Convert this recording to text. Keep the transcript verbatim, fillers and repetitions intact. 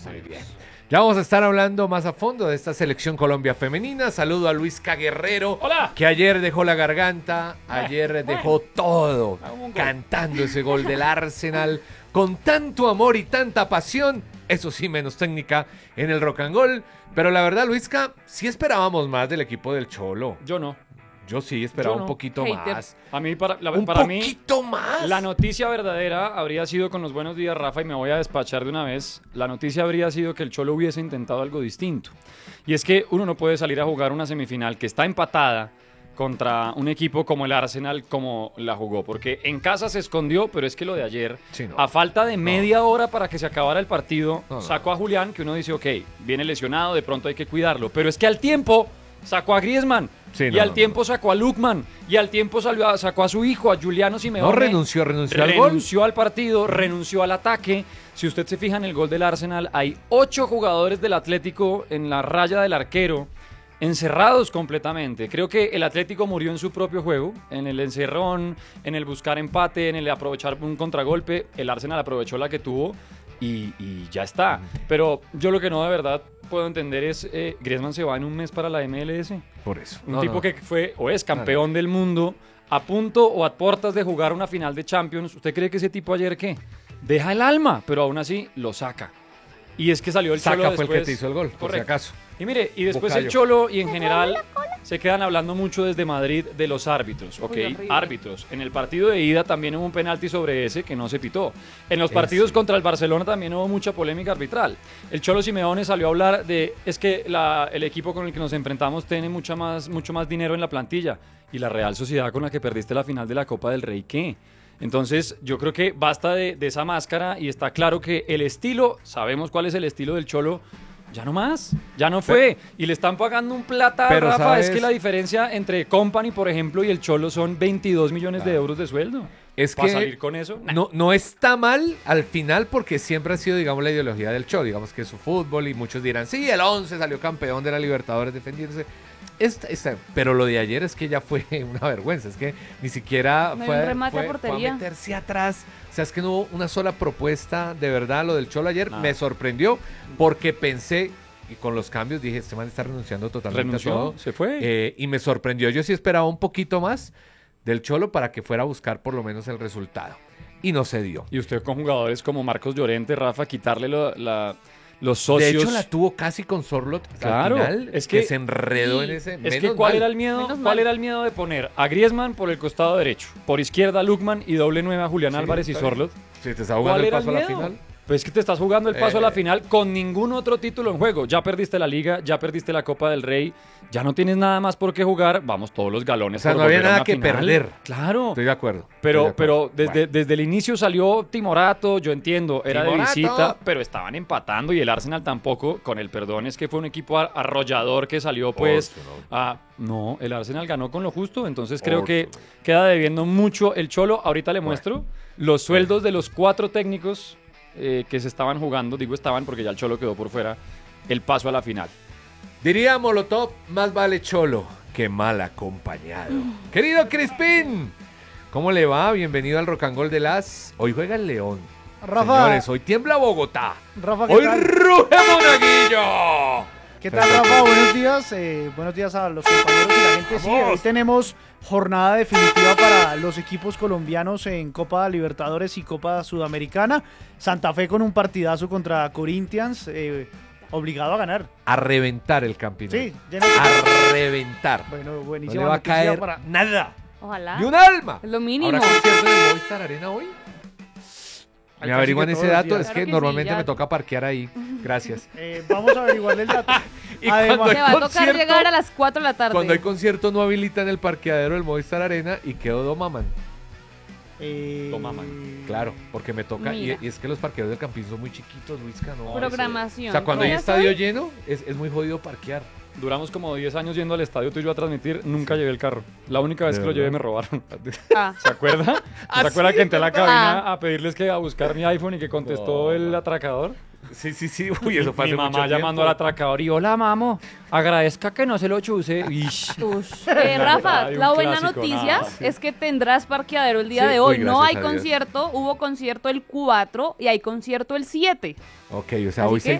muchos Muy años. bien. Ya vamos a estar hablando más a fondo de esta selección Colombia femenina. Saludo a Luis Guerrero, ¡Hola! que ayer dejó la garganta, ayer eh. dejó todo, Hagamos un gol. cantando ese gol del Arsenal con tanto amor y tanta pasión. Eso sí, menos técnica en el rock and roll. Pero la verdad, Luisca, sí esperábamos más del equipo del Cholo. Yo no. Yo sí esperaba Yo no. un poquito Hater. más. A mí, para, la- Un para mí, poquito más. la noticia verdadera habría sido con los buenos días, Rafa, y me voy a despachar de una vez. La noticia habría sido que el Cholo hubiese intentado algo distinto. Y es que uno no puede salir a jugar una semifinal que está empatada contra un equipo como el Arsenal como la jugó. Porque en casa se escondió, pero es que lo de ayer, Sí, no. a falta de media hora para que se acabara el partido, No, no, sacó a Julián, que uno dice, ok, viene lesionado, de pronto hay que cuidarlo. Pero es que al tiempo sacó a Griezmann. Sí, y no, al no, tiempo sacó a Lukman. Y al tiempo salió a- sacó a su hijo, a Giuliano Simeone. No renunció, renunció al gol. Renunció al partido, renunció al ataque. Si usted se fija en el gol del Arsenal, hay ocho jugadores del Atlético en la raya del arquero, encerrados completamente. Creo que el Atlético murió en su propio juego, en el encerrón, en el buscar empate, en el aprovechar un contragolpe. El Arsenal aprovechó la que tuvo y, y ya está. Pero yo lo que no de verdad puedo entender es, eh, Griezmann se va en un mes para la M L S. Por eso. Un No, tipo no. que fue o es campeón del mundo, a punto o a puertas de jugar una final de Champions. ¿Usted cree que ese tipo ayer qué? Deja el alma, pero aún así lo saca. Y es que salió el Saca Cholo fue el después. que te hizo el gol, por si Correcto. acaso. Y mire, y después Bucayo. el Cholo y en general se quedan hablando mucho desde Madrid de los árbitros, ¿ok? Uy, horrible. Árbitros. En el partido de ida también hubo un penalti sobre ese que no se pitó. En los Ese. partidos contra el Barcelona también hubo mucha polémica arbitral. El Cholo Simeone salió a hablar de, es que la- el equipo con el que nos enfrentamos tiene mucha más, mucho más dinero en la plantilla. Y la Real Sociedad con la que perdiste la final de la Copa del Rey, ¿qué? Entonces, yo creo que basta de, de esa máscara y está claro que el estilo, sabemos cuál es el estilo del Cholo, ya no más, ya no fue. Y le están pagando un plata, Pero, Rafa, ¿sabes? es que la diferencia entre Company, por ejemplo, y el Cholo son veintidós millones de euros de sueldo. Es ¿Para que salir con eso? Nah. no, no está mal al final porque siempre ha sido, digamos, la ideología del Cholo. Digamos que es su fútbol y muchos dirán, sí, el once salió campeón de la Libertadores defendiéndose. Esta- esta- pero lo de ayer es que ya fue una vergüenza. Es que ni siquiera No hay fue, un remate a fue- fue portería. meterse atrás. O sea, es que no hubo una sola propuesta de verdad. Lo del Cholo ayer Nada. me sorprendió porque pensé, y con los cambios dije, este man está renunciando totalmente Renunció, a todo. se fue. Eh, y me sorprendió. Yo sí esperaba un poquito más del Cholo para que fuera a buscar por lo menos el resultado. Y no se dio. Y usted con jugadores como Marcos Llorente, Rafa, quitarle lo- la- los De socios. hecho, la tuvo casi con Sorlot Claro, al final, es que, que- se enredó Sí, en ese. Es menos que ¿cuál mal. era el miedo? Menos ¿Cuál mal. era el miedo de poner a Griezmann por el costado derecho, por izquierda Lukman y doble nueve a Julián Sí, Álvarez y está bien. Sorlot? Sí, te está ¿Cuál jugando el era paso a la miedo? final. Pues es que te estás jugando el paso a Eh. la final con ningún otro título en juego. Ya perdiste la Liga, ya perdiste la Copa del Rey, ya no tienes nada más por qué jugar. Vamos todos los galones. O sea, por no había volver a nada una que final. perder. Claro. Estoy de acuerdo. estoy Pero, de acuerdo. pero desde, Bueno, desde el inicio salió Timorato, yo entiendo, era Timorato. de visita, pero estaban empatando y el Arsenal tampoco, con el perdón, es que fue un equipo ar- arrollador que salió pues... Orso, ¿no? a- no, el Arsenal ganó con lo justo, entonces creo Orso. que queda debiendo mucho el Cholo. Ahorita le Bueno. muestro los sueldos de los cuatro técnicos eh, que se estaban jugando, digo estaban porque ya el Cholo quedó por fuera, el paso a la final. Diría Molotov, más vale Cholo que mal acompañado. Querido Crispín, ¿cómo le va? Bienvenido al Rock and Roll de las... Hoy juega el León. Rafa, Señores, hoy tiembla Bogotá. Rafa, ¿qué Hoy tal? ruge Monaguillo. ¿Qué tal, Rafa? Buenos días. eh, buenos días a los compañeros y la gente. Sí, ¡Vamos! hoy tenemos jornada definitiva para los equipos colombianos en Copa Libertadores y Copa Sudamericana. Santa Fe con un partidazo contra Corinthians, eh, obligado a ganar. A reventar el campeonato. Sí, lleno de- A reventar. Bueno, No buenísima le va a noticia caer para... nada. Ojalá. Ni un alma. Es lo mínimo. ¿Habrá concierto en el Movistar Arena hoy? Al Me averiguan casi que ese todos los dato, días. es Claro que, que sí, normalmente ya. me toca parquear ahí. Gracias. Eh, vamos a averiguarle el dato. Y Además- cuando Te hay va a tocar concierto- llegar a las cuatro de la tarde. Cuando hay concierto no habilitan el parqueadero del Movistar Arena y quedo domaman. Eh, Tomaman. Claro, porque me toca. Y, Mira. y es que los parqueaderos del Campín son muy chiquitos, Luisca, ¿no? Programación. O sea, cuando hay ¿Ya estadio sabe? lleno, es, es muy jodido parquear. Duramos como diez años yendo al estadio tú y yo a transmitir, nunca llevé el carro. La única vez ¿De que lo verdad? llevé me robaron. Ah, ¿Se acuerda? Ah, ¿Se acuerda sí, que entré a la ¿verdad? cabina a pedirles que a buscar mi iPhone y que contestó No, el no. atracador? Sí, sí, sí. Uy, eso fue Mi hace mamá mucho llamando al tiempo. atracador y hola, mamo, agradezca que no se lo chuse. Ish. ush. Eh, Rafa, Ay, un la buena clásico, noticia nada. es que tendrás parqueadero el día Sí, de hoy. uy, No gracias hay a Dios. concierto, hubo concierto el cuatro y hay concierto el siete. Ok, o sea, Así hoy se,